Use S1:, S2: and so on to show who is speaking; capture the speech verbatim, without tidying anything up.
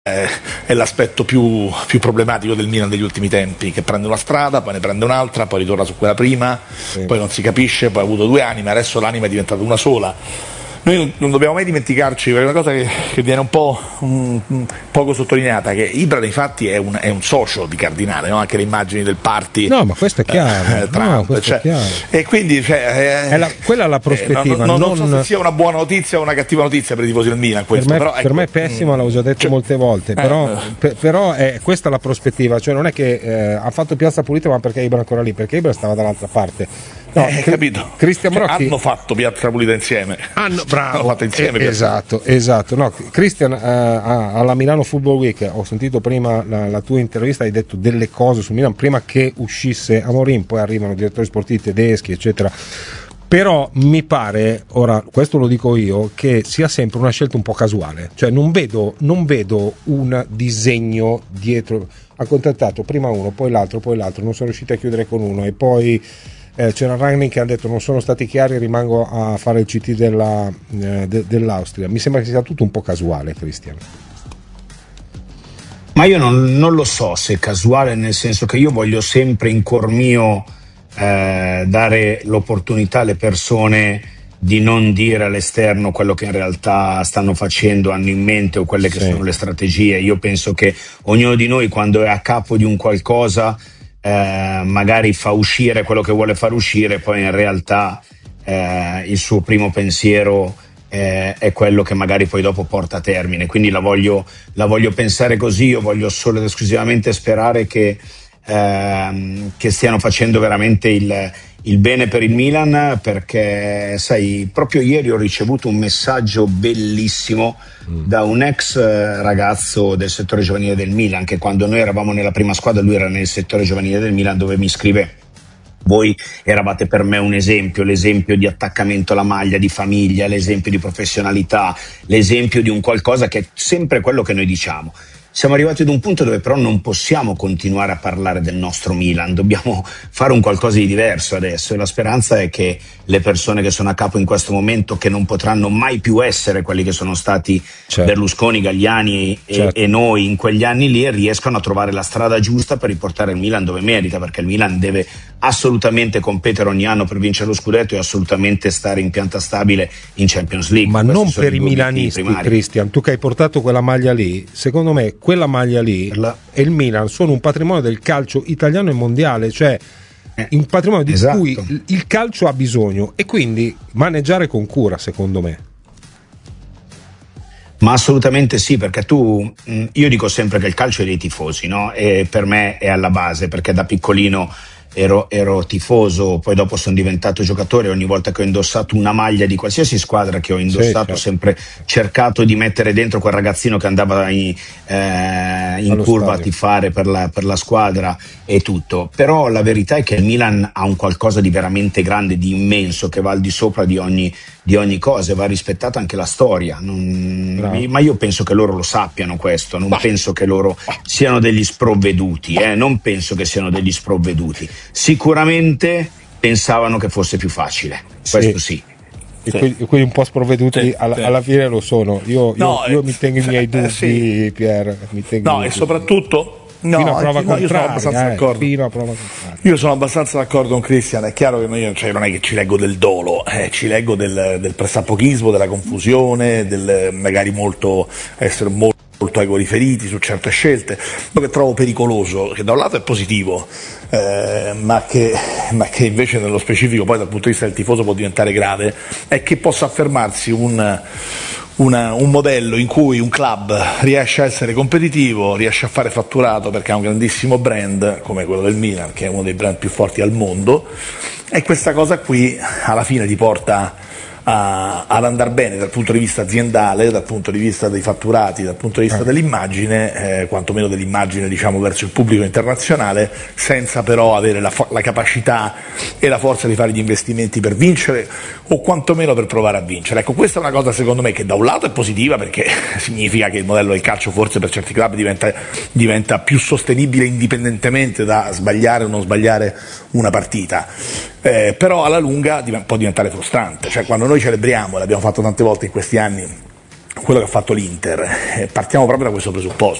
S1: è l'aspetto più, più problematico del Milan degli ultimi tempi, che prende una strada, poi ne prende un'altra, poi ritorna su quella prima, sì. Poi non si capisce, poi ha avuto due anime, adesso l'anima è diventata una sola. Noi non dobbiamo mai dimenticarci, perché è una cosa che, che viene un po' un, un poco sottolineata, che Ibra nei fatti è un, è un socio di Cardinale, no? Anche le immagini del party.
S2: No, ma questo è chiaro.
S1: Eh, Trump,
S2: no, questo
S1: cioè,
S2: è chiaro.
S1: E quindi cioè,
S2: è la, quella è la prospettiva.
S1: Eh, non, non,
S2: non,
S1: non so se sia una buona notizia o una cattiva notizia per i tifosi del Milan. Questo,
S2: per me,
S1: però, ecco,
S2: per me è pessima, l'avevo già detto
S1: cioè,
S2: molte volte. Però,
S1: eh,
S2: per, però è questa la prospettiva. Cioè, non è che eh, ha fatto piazza pulita, ma perché Ibra è ancora lì? Perché Ibra stava dall'altra parte. No,
S1: eh, capito.
S2: Cristian
S1: cioè,
S2: Brocchi
S1: hanno fatto piazza pulita insieme.
S2: Hanno, bravo.
S1: Hanno fatto insieme.
S2: Eh, esatto, esatto. No, Cristian, eh, alla Milano Football Week ho sentito prima la, la tua intervista, hai detto delle cose su Milan prima che uscisse Amorim, poi arrivano direttori sportivi tedeschi, eccetera. Però mi pare, ora questo lo dico io, che sia sempre una scelta un po' casuale, cioè non vedo, non vedo un disegno dietro. Ha contattato prima uno, poi l'altro, poi l'altro, non sono riusciti a chiudere con uno e poi eh, c'era Rangnick che ha detto non sono stati chiari, rimango a fare il C T della, eh, de, dell'Austria. Mi sembra che sia tutto un po' casuale, Cristian.
S3: Ma io non, non lo so se è casuale, nel senso che io voglio sempre in cuor mio eh, dare l'opportunità alle persone di non dire all'esterno quello che in realtà stanno facendo, hanno in mente o quelle che sì. sono le strategie. Io penso che ognuno di noi, quando è a capo di un qualcosa, eh, magari fa uscire quello che vuole far uscire, poi in realtà eh, il suo primo pensiero eh, è quello che magari poi dopo porta a termine. Quindi la voglio, la voglio pensare così, io voglio solo ed esclusivamente sperare che, eh, che stiano facendo veramente il il bene per il Milan, perché sai, proprio ieri ho ricevuto un messaggio bellissimo mm. da un ex ragazzo del settore giovanile del Milan, che quando noi eravamo nella prima squadra lui era nel settore giovanile del Milan, dove mi scrive: voi eravate per me un esempio, l'esempio di attaccamento alla maglia, di famiglia, l'esempio di professionalità, l'esempio di un qualcosa che è sempre quello che noi diciamo. Siamo arrivati ad un punto dove però non possiamo continuare a parlare del nostro Milan, dobbiamo fare un qualcosa di diverso adesso, e la speranza è che le persone che sono a capo in questo momento, che non potranno mai più essere quelli che sono stati certo. Berlusconi, Galliani e, certo. e noi in quegli anni lì, riescano a trovare la strada giusta per riportare il Milan dove merita, perché il Milan deve assolutamente competere ogni anno per vincere lo scudetto e assolutamente stare in pianta stabile in Champions League.
S2: Ma
S3: Questi
S2: non per i milanisti, Cristian, tu che hai portato quella maglia lì, secondo me quella maglia lì la... e il Milan sono un patrimonio del calcio italiano e mondiale, cioè eh, un patrimonio di esatto. cui il calcio ha bisogno, e quindi maneggiare con cura, secondo me.
S3: Ma assolutamente sì, perché tu, io dico sempre che il calcio è dei tifosi, no? E per me è alla base, perché da piccolino Ero, ero tifoso, poi dopo sono diventato giocatore. Ogni volta che ho indossato una maglia di qualsiasi squadra che ho indossato, sì, certo. ho sempre cercato di mettere dentro quel ragazzino che andava in, eh, in curva stadio. a tifare per la, per la squadra e tutto. Però la verità è che il Milan ha un qualcosa di veramente grande, di immenso, che va al di sopra di ogni, di ogni cosa, va rispettata anche la storia. Non, ma io penso che loro lo sappiano questo, non bah. penso che loro siano degli sprovveduti, eh, non penso che siano degli sprovveduti. Sicuramente pensavano che fosse più facile, questo sì, sì.
S2: E quelli, quelli un po' sprovveduti sì, alla, sì. alla fine lo sono. Io,
S1: no,
S2: io, io mi tengo i miei dubbi, eh, sì.
S1: Pier,
S2: mi tengo
S1: no, e soprattutto no,
S2: fino a prova
S1: no, io sono abbastanza
S2: eh,
S1: d'accordo.
S2: Fino a prova contraria.
S1: Io sono abbastanza d'accordo con Cristian. È chiaro che noi, cioè, non è che ci leggo del dolo, eh, ci leggo del, del pressapochismo, della confusione, del magari molto essere molto molto egoriferiti su certe scelte, lo che trovo pericoloso, che da un lato è positivo, eh, ma, che, ma che invece nello specifico poi dal punto di vista del tifoso può diventare grave, è che possa affermarsi un, una, un modello in cui un club riesce a essere competitivo, riesce a fare fatturato perché ha un grandissimo brand come quello del Milan, che è uno dei brand più forti al mondo, e questa cosa qui alla fine ti porta A, ad andare bene dal punto di vista aziendale, dal punto di vista dei fatturati, dal punto di vista dell'immagine, eh, quantomeno dell'immagine diciamo verso il pubblico internazionale, senza però avere la, la capacità e la forza di fare gli investimenti per vincere, o quantomeno per provare a vincere. Ecco, questa è una cosa secondo me che da un lato è positiva, perché significa che il modello del calcio forse per certi club diventa, diventa più sostenibile indipendentemente da sbagliare o non sbagliare una partita, eh, però alla lunga può diventare frustrante. Cioè, quando noi celebriamo, e l'abbiamo fatto tante volte in questi anni, quello che ha fatto l'Inter, eh, partiamo proprio da questo presupposto.